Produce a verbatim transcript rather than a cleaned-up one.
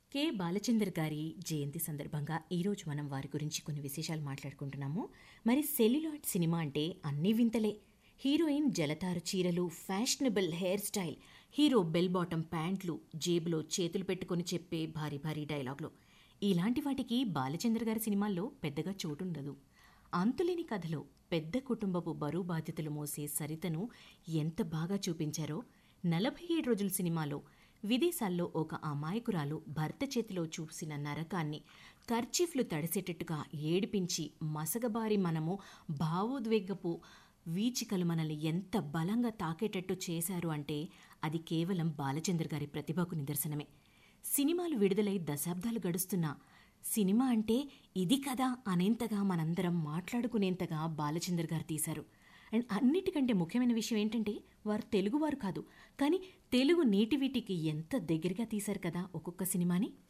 K Balachander గారి జయంతి సందర్భంగా ఈరోజు మనం వారి గురించి కొన్ని విశేషాలు మాట్లాడుకుంటున్నాము. మరి సెల్యులాయిడ్ సినిమా అంటే అన్ని వింతలే. హీరోయిన్ జలతారు చీరలు, fashionable hair style, hero bell bottom ప్యాంట్లు, జేబులో చేతులు పెట్టుకుని చెప్పే భారీ భారీ డైలాగులు, ఇలాంటి వాటికి బాలచందర్ గారి సినిమాల్లో పెద్దగా చోటుండదు. అంతులేని కథలో పెద్ద కుటుంబపు బరువు బాధ్యతలు మోసే సరితను ఎంత బాగా చూపించారో. నలభై ఏడు రోజుల సినిమాలో విదేశాల్లో ఒక అమాయకురాలు భర్త చేతిలో చూసిన నరకాన్ని కర్చీఫ్లు తడిసేటట్టుగా ఏడిపించి మసగబారి మనము భావోద్వేగపు వీచికలు మనల్ని ఎంత బలంగా తాకేటట్టు చేశారు అంటే అది కేవలం బాలచందర్ గారి ప్రతిభకు నిదర్శనమే. సినిమాలు విడుదలై దశాబ్దాలు గడుస్తున్నా సినిమా అంటే ఇది కదా అనేంతగా మనందరం మాట్లాడుకునేంతగా బాలచందర్ గారు తీశారు. అండ్ అన్నిటికంటే ముఖ్యమైన విషయం ఏంటంటే వారు తెలుగువారు కాదు, కానీ తెలుగు నేటివిటీకి ఎంత దగ్గరగా తీశారు కదా ఒక్కొక్క సినిమాని.